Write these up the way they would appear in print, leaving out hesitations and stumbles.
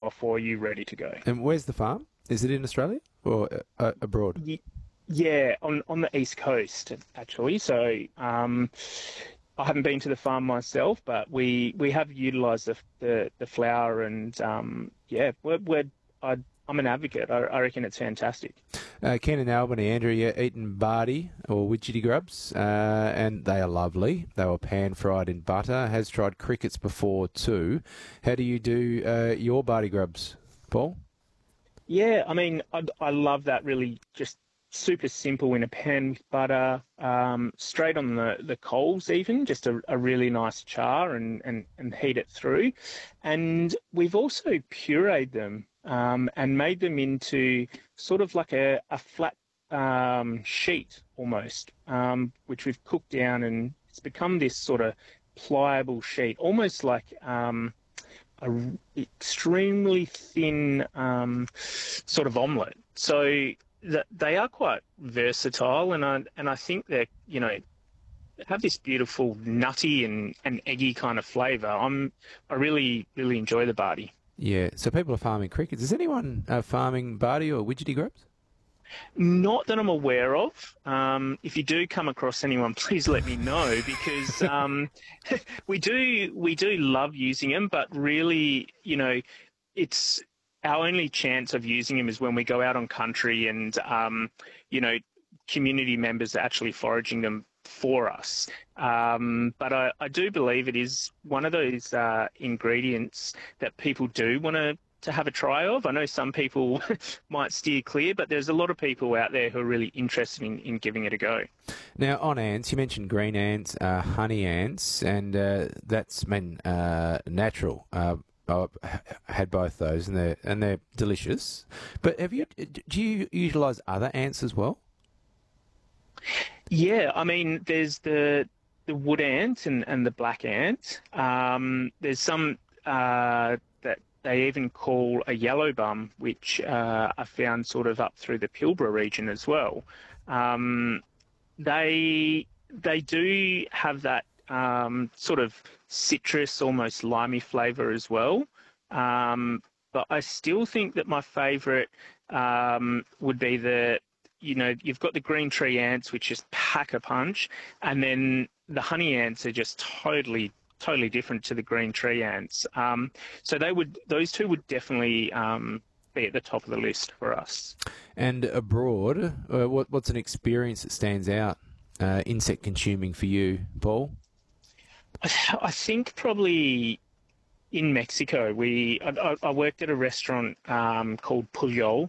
flower for you ready to go. And where's the farm? Is it in Australia or abroad? Yeah, on the East Coast, actually. So I haven't been to the farm myself, but we have utilised the flower, and yeah, I'm an advocate. I reckon it's fantastic. Ken in Albany, Andrew, you're eating Bardi or widgety grubs, and they are lovely. They were pan-fried in butter. Has tried crickets before too. How do you do your Bardi grubs, Paul? Yeah, I mean, I love that. Really, just super simple in a pan with butter, straight on the coals even, just a really nice char and heat it through. And we've also pureed them and made them into sort of like a flat sheet almost, which we've cooked down, and it's become this sort of pliable sheet, almost like a extremely thin sort of omelette. So they are quite versatile, and I think they're, have this beautiful nutty and eggy kind of flavour. I really enjoy the Bardi. Yeah, so people are farming crickets. Is anyone farming Bardi or widgety grubs? Not that I'm aware of. If you do come across anyone, please let me know, because we do love using them, but really, it's our only chance of using them is when we go out on country and, community members are actually foraging them for us. But I do believe it is one of those ingredients that people do want to have a try of. I know some people might steer clear, but there's a lot of people out there who are really interested in giving it a go. Now, on ants, you mentioned green ants, honey ants, and that's natural. I've had both those, and they're delicious. But do you utilise other ants as well? Yeah, I mean, there's the wood ant and the black ant. There's some that they even call a yellow bum, which are found sort of up through the Pilbara region as well. They do have that sort of citrus, almost limey flavour as well. But I still think that my favourite would be you've got the green tree ants, which just pack a punch, and then the honey ants are just totally different to the green tree ants. So those two would definitely be at the top of the list for us. And abroad, what's an experience that stands out, insect consuming for you, Paul? I think probably in Mexico, I worked at a restaurant called Puyol.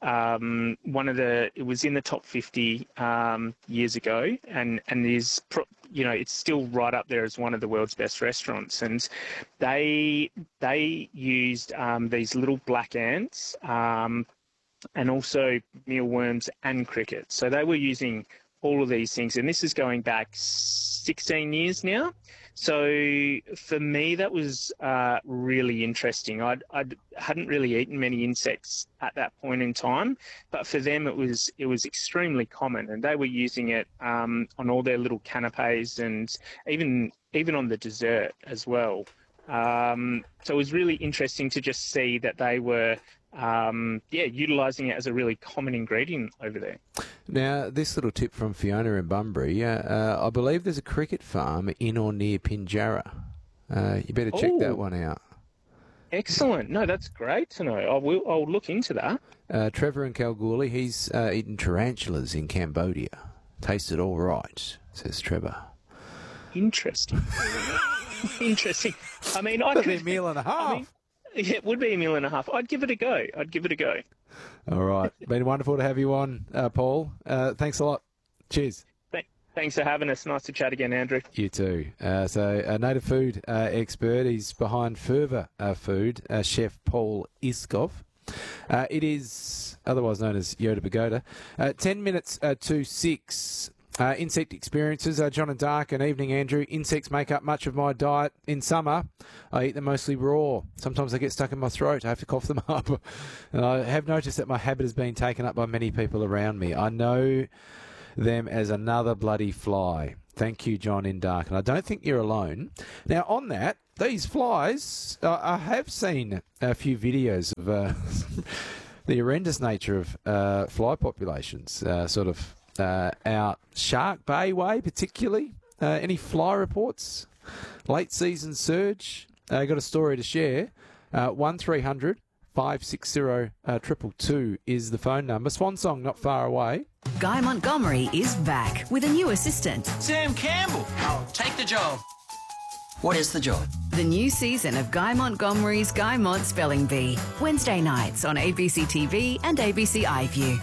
It was in the top 50 years ago, and it's still right up there as one of the world's best restaurants. And they used these little black ants and also mealworms and crickets. So they were using all of these things, and this is going back 16 years now. So for me, that was really interesting. I hadn't really eaten many insects at that point in time, but for them it was extremely common, and they were using it on all their little canapes and even on the dessert as well. So it was really interesting to just see that they were utilising it as a really common ingredient over there. Now, this little tip from Fiona in Bunbury, I believe there's a cricket farm in or near Pinjarra. You better check that one out. Excellent. No, that's great to know. I'll look into that. Trevor in Kalgoorlie, he's eaten tarantulas in Cambodia. Tasted all right, says Trevor. Interesting. Interesting. I mean, That'd be a meal and a half. Yeah, it would be a meal and a half. I'd give it a go. All right. Been wonderful to have you on, Paul. Thanks a lot. Cheers. Thanks for having us. Nice to chat again, Andrew. You too. So a native food expert. He's behind Fervour Food, Chef Paul Iskov. It is otherwise known as Yoda Pagoda. 10 minutes to 6. Insect experiences, John and Dark, and evening, Andrew. Insects make up much of my diet. In summer, I eat them mostly raw. Sometimes they get stuck in my throat. I have to cough them up. And I have noticed that my habit has been taken up by many people around me. I know them as another bloody fly. Thank you, John in Dark. And I don't think you're alone. Now, on that, these flies, I have seen a few videos of the horrendous nature of fly populations, out Shark Bay way particularly. Any fly reports? Late season surge? Got a story to share. 1300 560 222 is the phone number. Swan Song not far away. Guy Montgomery is back with a new assistant. Sam Campbell. I'll take the job. What is the job? The new season of Guy Montgomery's Guy Mont Spelling Bee. Wednesday nights on ABC TV and ABC iView.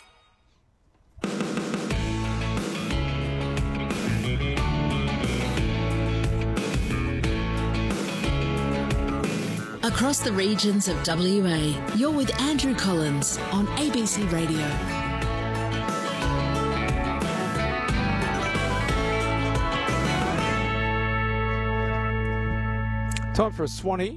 Across the regions of WA, you're with Andrew Collins on ABC Radio. Time for a Swanee.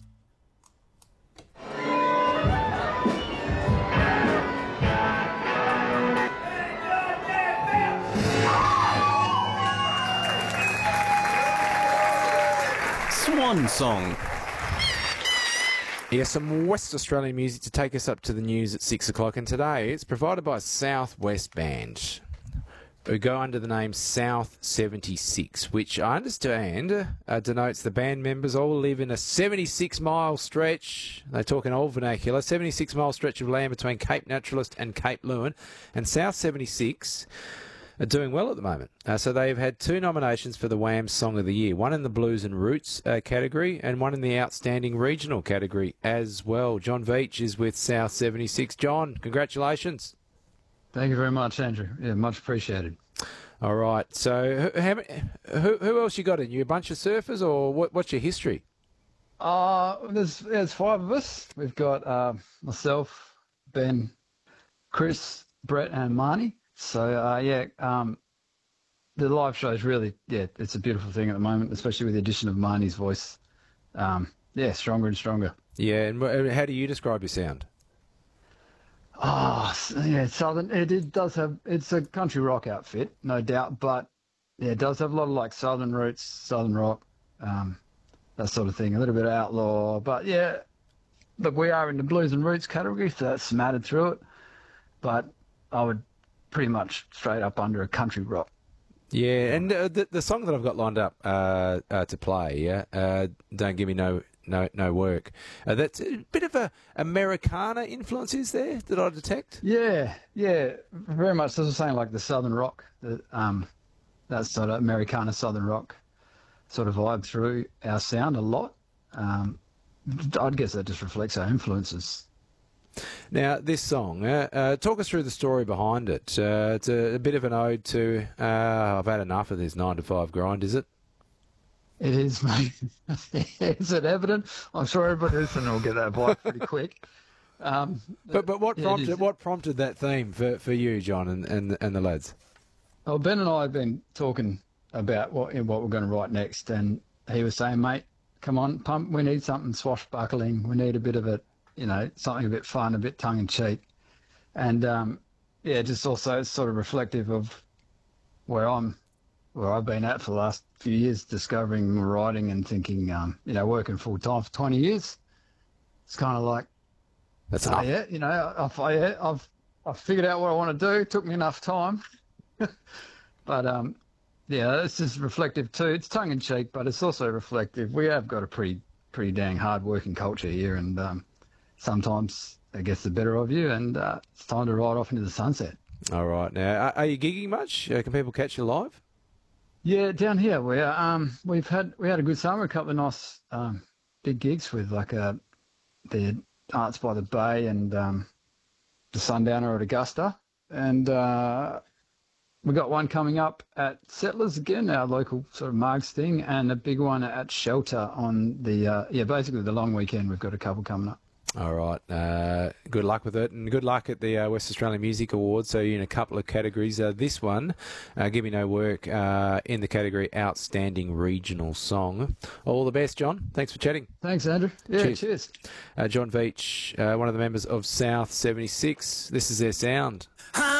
Swan Song. Yeah, some West Australian music to take us up to the news at 6 o'clock. And today it's provided by Southwest Band, who go under the name South 76, which I understand denotes the band members all live in a 76-mile stretch. They talk in old vernacular, 76-mile stretch of land between Cape Naturalist and Cape Leeuwin. And South 76 are doing well at the moment. So they've had 2 nominations for the WAM Song of the Year, one in the Blues and Roots category and one in the Outstanding Regional category as well. John Veach is with South 76. John, congratulations. Thank you very much, Andrew. Yeah, much appreciated. All right. So who else you got in? You a bunch of surfers, or what's your history? There's 5 of us. We've got myself, Ben, Chris, Brett, and Marnie. So the live show is really, it's a beautiful thing at the moment, especially with the addition of Marnie's voice. Stronger and stronger. Yeah, and how do you describe your sound? Oh, yeah, southern. It's a country rock outfit, no doubt, but yeah, it does have a lot of like southern roots, southern rock, that sort of thing. A little bit of outlaw, but yeah, look, we are in the blues and roots category, so that's smattered through it. But I would pretty much straight up under a country rock. Yeah, and the song that I've got lined up to play, Don't Give Me No Work. That's a bit of a Americana influence, is there, that I detect? Yeah, very much. As I was saying, like the southern rock, that sort of Americana southern rock sort of vibe through our sound a lot. I'd guess that just reflects our influences. Now, this song, talk us through the story behind it. It's a bit of an ode to, I've had enough of this 9-to-5 grind, is it? It is, mate. Is it evident? I'm sure everybody listening will get that vibe pretty quick. But what prompted that theme for you, John, and the lads? Well, Ben and I have been talking about what we're going to write next, and he was saying, mate, come on, pump. We need something swashbuckling. We need a bit of it. Something a bit fun, a bit tongue-in-cheek. And, just also sort of reflective of where I've been at for the last few years, discovering writing and thinking, working full-time for 20 years. It's kind of like, that's enough. I've figured out what I want to do. It took me enough time. But, it's just reflective too. It's tongue-in-cheek, but it's also reflective. We have got a pretty dang hard-working culture here, and sometimes it gets the better of you, and it's time to ride off into the sunset. All right. Now, are you gigging much? Can people catch you live? Yeah, down here we had a good summer, a couple of nice big gigs with like the Arts by the Bay and the Sundowner at Augusta, and we got one coming up at Settlers again, our local sort of Margs thing, and a big one at Shelter on the basically the long weekend. We've got a couple coming up. All right. Good luck with it, and good luck at the West Australian Music Awards. So you're in a couple of categories. This one, Give Me No Work, in the category Outstanding Regional Song. All the best, John. Thanks for chatting. Thanks, Andrew. Yeah, cheers. John Veach, one of the members of South 76. This is their sound.